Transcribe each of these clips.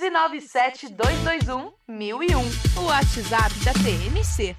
1197-221-1001. O WhatsApp da TMC.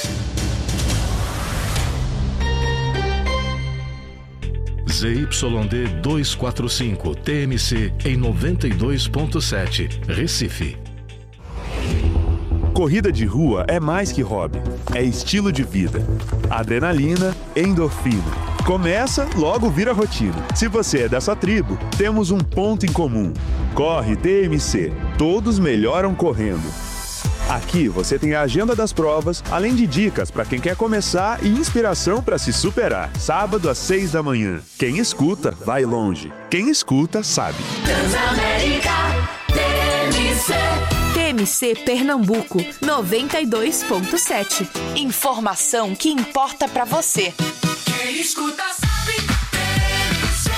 ZYD 245 TMC em 92.7 Recife. Corrida de rua é mais que hobby, é estilo de vida. Adrenalina, endorfina. Começa, logo vira rotina. Se você é dessa tribo, temos um ponto em comum. Corre TMC. Todos melhoram correndo. Aqui você tem a agenda das provas, além de dicas para quem quer começar e inspiração para se superar. Sábado às 6 da manhã. Quem escuta, vai longe. Quem escuta, sabe. Transamérica TMC. TMC Pernambuco 92.7. Informação que importa para você. Quem escuta sabe. TMC.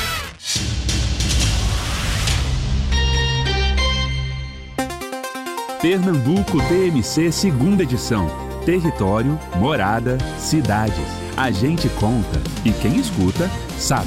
Pernambuco TMC segunda edição. Território, morada, cidades. A gente conta e quem escuta sabe.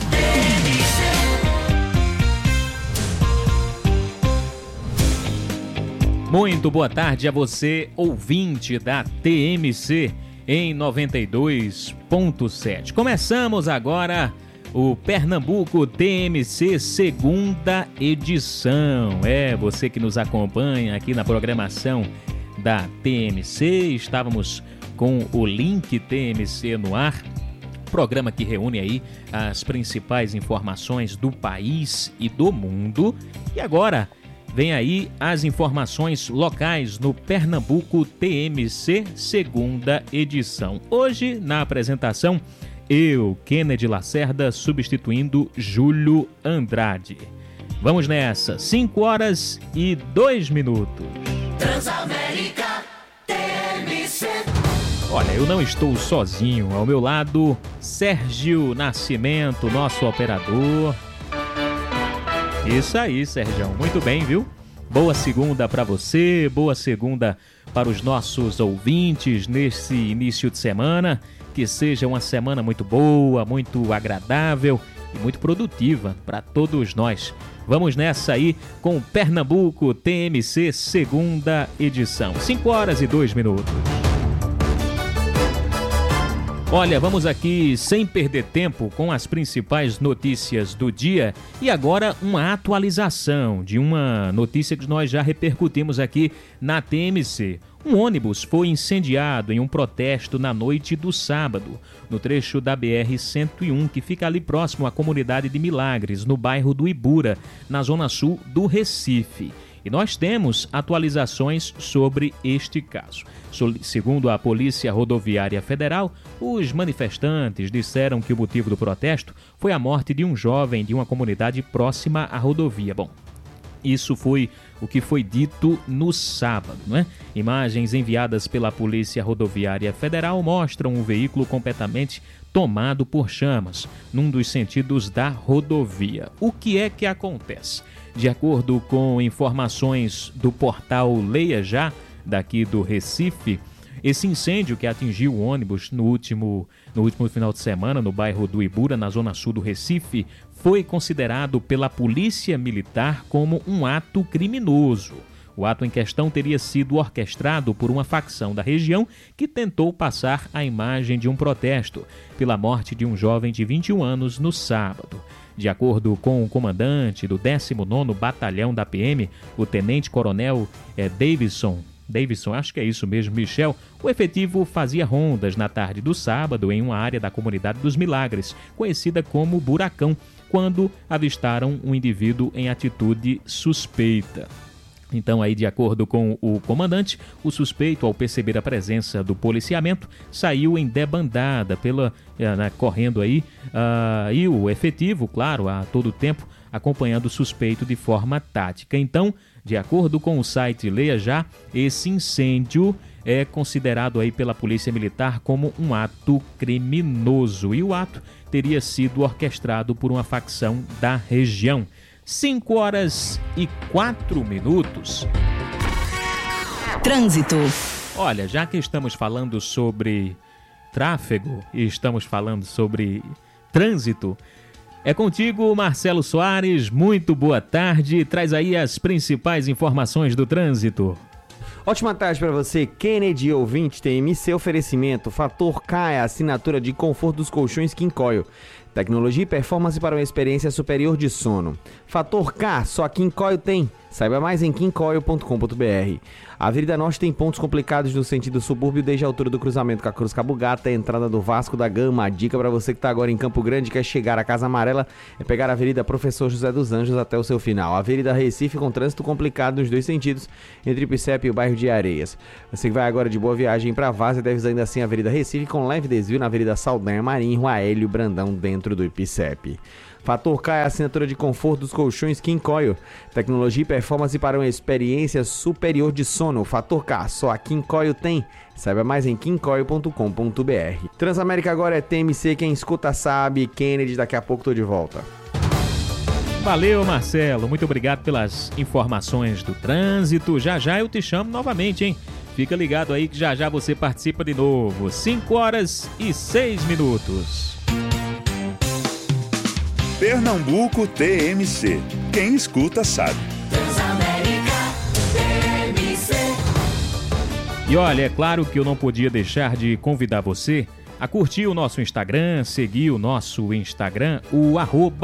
Muito boa tarde a você, ouvinte da TMC em 92.7. Começamos agora o Pernambuco TMC segunda edição. Você que nos acompanha aqui na programação da TMC. Estávamos com o link TMC no ar, programa que reúne aí as principais informações do país e do mundo. E agora vem aí as informações locais no Pernambuco TMC, segunda edição. Hoje, na apresentação, eu, Kennedy Lacerda, substituindo Júlio Andrade. Vamos nessa, 5h02. Transamérica TMC. Olha, eu não estou sozinho. Ao meu lado, Sérgio Nascimento, nosso operador. Isso aí, Sérgio. Muito bem, viu? Boa segunda para você, boa segunda para os nossos ouvintes nesse início de semana. Que seja uma semana muito boa, muito agradável e muito produtiva para todos nós. Vamos nessa aí com o Pernambuco TMC segunda edição. 5h02. Olha, vamos aqui sem perder tempo com as principais notícias do dia e agora uma atualização de uma notícia que nós já repercutimos aqui na TMC. Um ônibus foi incendiado em um protesto na noite do sábado, no trecho da BR-101, que fica ali próximo à comunidade de Milagres, no bairro do Ibura, na zona sul do Recife. E nós temos atualizações sobre este caso. Segundo a Polícia Rodoviária Federal, os manifestantes disseram que o motivo do protesto foi a morte de um jovem de uma comunidade próxima à rodovia. Bom, isso foi o que foi dito no sábado, não é? Imagens enviadas pela Polícia Rodoviária Federal mostram um veículo completamente tomado por chamas, num dos sentidos da rodovia. O que é que acontece? De acordo com informações do portal Leia Já, daqui do Recife, esse incêndio que atingiu o ônibus no último final de semana no bairro do Ibura, na zona sul do Recife, foi considerado pela Polícia Militar como um ato criminoso. O ato em questão teria sido orquestrado por uma facção da região que tentou passar a imagem de um protesto pela morte de um jovem de 21 anos no sábado. De acordo com o comandante do 19º Batalhão da PM, o tenente-coronel Davidson, acho que é isso mesmo, Michel, o efetivo fazia rondas na tarde do sábado em uma área da comunidade dos Milagres, conhecida como Buracão, quando avistaram um indivíduo em atitude suspeita. Então, aí, de acordo com o comandante, o suspeito, ao perceber a presença do policiamento, saiu em debandada correndo aí, e o efetivo, claro, a todo tempo, acompanhando o suspeito de forma tática. Então, de acordo com o site Leia Já, esse incêndio é considerado aí pela Polícia Militar como um ato criminoso e o ato teria sido orquestrado por uma facção da região. 5h04. Trânsito. Olha, já que estamos falando sobre tráfego e estamos falando sobre trânsito, É contigo, Marcelo Soares. Muito boa tarde. Traz aí as principais informações do trânsito. Ótima tarde para você, Kennedy, ouvinte. TMC oferecimento. Fator K é a assinatura de conforto dos colchões King Coil. Tecnologia e performance para uma experiência superior de sono. Fator K, só King Coil tem. Saiba mais em kingcoil.com.br. A Avenida Norte tem pontos complicados no sentido subúrbio desde a altura do cruzamento com a Cruz Cabugata, a entrada do Vasco da Gama. A dica para você que está agora em Campo Grande, quer chegar à Casa Amarela, é pegar a Avenida Professor José dos Anjos até o seu final. A Avenida Recife com trânsito complicado nos dois sentidos, entre Picep e o bairro de Areias. Você que vai agora de Boa Viagem para Várzea deve usar ainda assim a Avenida Recife com leve desvio na Avenida Saldanha Marim, Rua Hélio Brandão, dentro do Ipicep. Fator K é a assinatura de conforto dos colchões King Coil. Tecnologia e performance para uma experiência superior de sono. Fator K, só a King Coil tem. Saiba mais em kingcoil.com.br. Transamérica agora é TMC, quem escuta sabe. Kennedy, daqui a pouco tô de volta. Valeu, Marcelo. Muito obrigado pelas informações do trânsito. Já já eu te chamo novamente, hein? Fica ligado aí que já já você participa de novo. 5h06. Pernambuco TMC. Quem escuta sabe. Transamérica TMC. E olha, é claro que eu não podia deixar de convidar você a curtir o nosso Instagram, seguir o nosso Instagram, o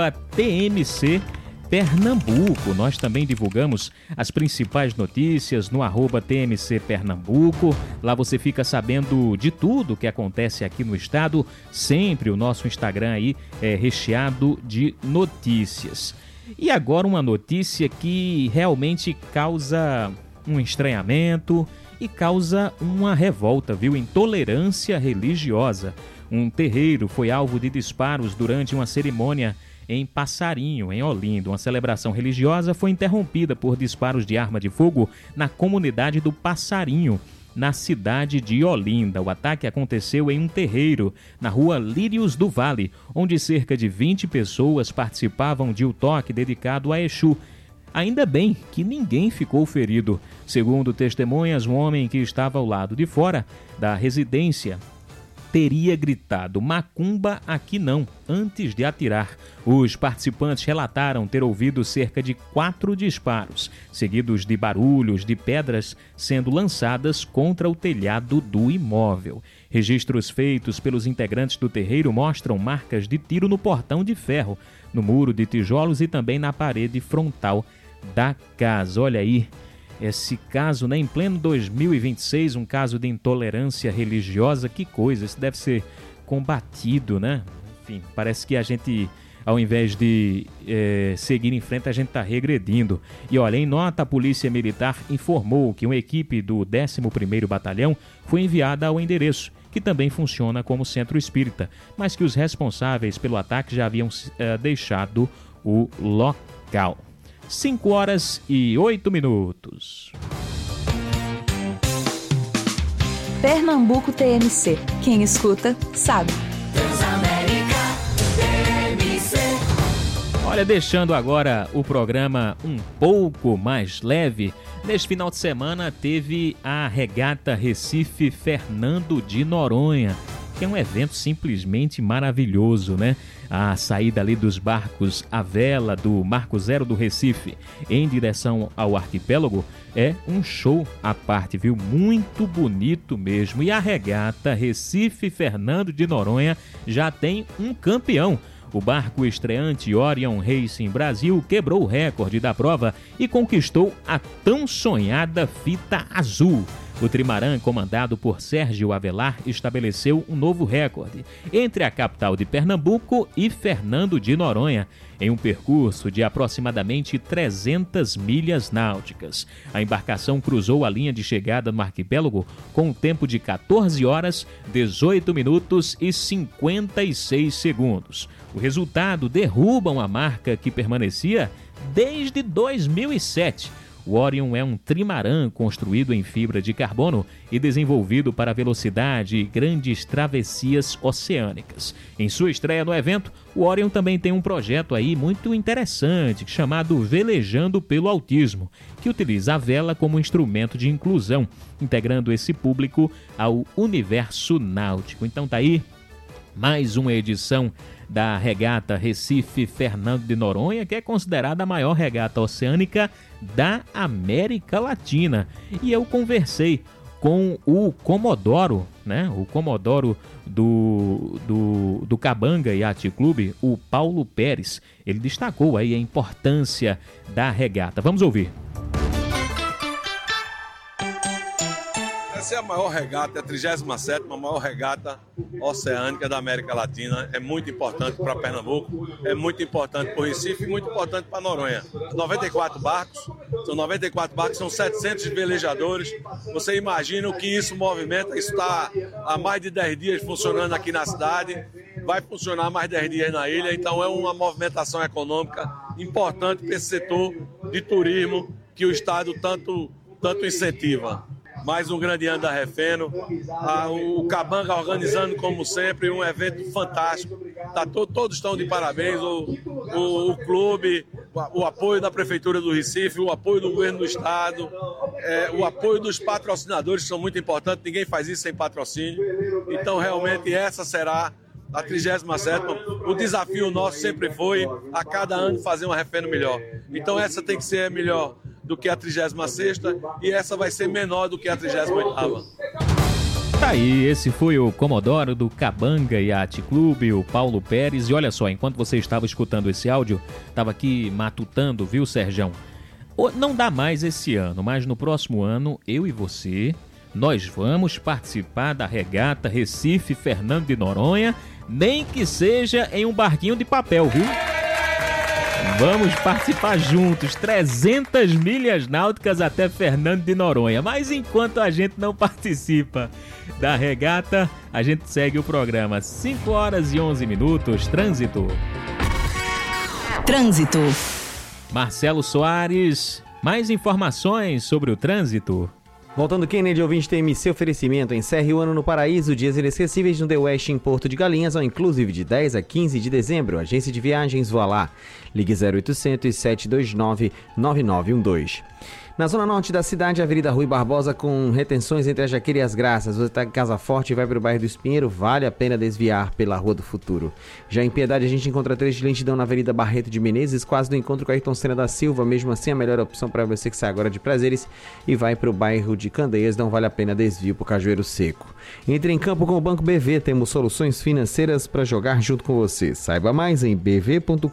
@TMC Pernambuco. Nós também divulgamos as principais notícias no @TMC Pernambuco. Lá você fica sabendo de tudo que acontece aqui no estado. Sempre o nosso Instagram aí é recheado de notícias. E agora uma notícia que realmente causa um estranhamento e causa uma revolta, viu? Intolerância religiosa. Um terreiro foi alvo de disparos durante uma cerimônia em Passarinho, em Olinda. Uma celebração religiosa foi interrompida por disparos de arma de fogo na comunidade do Passarinho, na cidade de Olinda. O ataque aconteceu em um terreiro, na rua Lírios do Vale, onde cerca de 20 pessoas participavam de um toque dedicado a Exu. Ainda bem que ninguém ficou ferido. Segundo testemunhas, um homem que estava ao lado de fora da residência teria gritado "Macumba aqui não", antes de atirar. Os participantes relataram ter ouvido cerca de 4 disparos, seguidos de barulhos de pedras sendo lançadas contra o telhado do imóvel. Registros feitos pelos integrantes do terreiro mostram marcas de tiro no portão de ferro, no muro de tijolos e também na parede frontal da casa. Olha aí, esse caso, né, em pleno 2026, um caso de intolerância religiosa, que coisa, isso deve ser combatido, né? Enfim, parece que a gente, ao invés de seguir em frente, a gente está regredindo. E olha, em nota, a Polícia Militar informou que uma equipe do 11º Batalhão foi enviada ao endereço, que também funciona como centro espírita, mas que os responsáveis pelo ataque já haviam deixado o local. 5h08. Pernambuco TMC. Quem escuta, sabe. Transamérica TMC. Olha, deixando agora o programa um pouco mais leve, neste final de semana teve a Regata Recife Fernando de Noronha, que é um evento simplesmente maravilhoso, né? A saída ali dos barcos à vela do Marco Zero do Recife em direção ao arquipélago é um show à parte, viu? Muito bonito mesmo. E a Regata Recife Fernando de Noronha já tem um campeão. O barco estreante Orion Racing Brasil quebrou o recorde da prova e conquistou a tão sonhada fita azul. O trimarã, comandado por Sérgio Avelar, estabeleceu um novo recorde entre a capital de Pernambuco e Fernando de Noronha, em um percurso de aproximadamente 300 milhas náuticas. A embarcação cruzou a linha de chegada no arquipélago com um tempo de 14 horas, 18 minutos e 56 segundos. O resultado derruba uma marca que permanecia desde 2007. O Orion é um trimarã construído em fibra de carbono e desenvolvido para velocidade e grandes travessias oceânicas. Em sua estreia no evento, o Orion também tem um projeto aí muito interessante chamado Velejando pelo Autismo, que utiliza a vela como instrumento de inclusão, integrando esse público ao universo náutico. Então tá aí mais uma edição da regata Recife Fernando de Noronha, que é considerada a maior regata oceânica da América Latina. E eu conversei com o Comodoro, né? O Comodoro do Cabanga Yacht Clube, o Paulo Pérez. Ele destacou aí a importância da regata. Vamos ouvir. Essa é a maior regata, é a 37ª maior regata oceânica da América Latina. É muito importante para Pernambuco, é muito importante para o Recife e muito importante para Noronha. 94 barcos, são 700 velejadores. Você imagina o que isso movimenta? Isso está há mais de 10 dias funcionando aqui na cidade, vai funcionar mais 10 dias na ilha, então é uma movimentação econômica importante para esse setor de turismo que o Estado tanto incentiva. Mais um grande ano da Refeno, o Cabanga organizando como sempre um evento fantástico, todos estão de parabéns, o clube, o apoio da Prefeitura do Recife, o apoio do Governo do Estado, o apoio dos patrocinadores, que são muito importantes, ninguém faz isso sem patrocínio, então realmente essa será a 37ª, o desafio nosso sempre foi a cada ano fazer uma Refeno melhor, então essa tem que ser melhor do que a 36ª e essa vai ser menor do que a 38ª. Tá aí, esse foi o Comodoro do Cabanga Yacht Clube, o Paulo Pérez. E olha só, enquanto você estava escutando esse áudio, estava aqui matutando, viu, Serjão? Não dá mais esse ano, mas no próximo ano, eu e você, nós vamos participar da regata Recife Fernando de Noronha, nem que seja em um barquinho de papel, viu? Vamos participar juntos, 300 milhas náuticas até Fernando de Noronha. Mas enquanto a gente não participa da regata, a gente segue o programa. 5 horas e 11 minutos, trânsito. Trânsito. Marcelo Soares, mais informações sobre o trânsito. Voltando, Kennedy, ouvinte TMC, oferecimento. Encerre o ano no Paraíso, dias inesquecíveis no The West em Porto de Galinhas, ao inclusive de 10 a 15 de dezembro. Agência de viagens, voa lá. Ligue 0800 729 9912. Na zona norte da cidade, Avenida Rui Barbosa, com retenções entre a Jaqueira e as Graças. Você está em Casa Forte e vai para o bairro do Espinheiro, vale a pena desviar pela Rua do Futuro. Já em Piedade, a gente encontra trecho de lentidão na Avenida Barreto de Menezes, quase no encontro com a Ayrton Senna da Silva. Mesmo assim, a melhor opção para você que sai agora de Prazeres e vai para o bairro de Candeias, não vale a pena desvio para o Cajueiro Seco. Entre em campo com o Banco BV, temos soluções financeiras para jogar junto com você. Saiba mais em bv.com.br.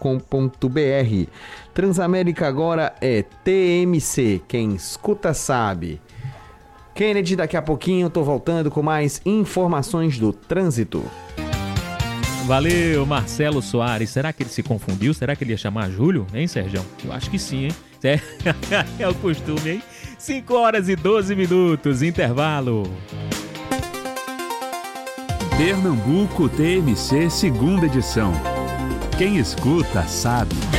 Transamérica agora é TMC, quem escuta sabe. Kennedy, daqui a pouquinho eu tô voltando com mais informações do trânsito. Valeu, Marcelo Soares. Será que ele se confundiu? Será que ele ia chamar Júlio, hein, Serjão? Eu acho que sim, hein? É o costume, hein? 5 horas e 12 minutos, intervalo. Pernambuco TMC, segunda edição. Quem escuta sabe.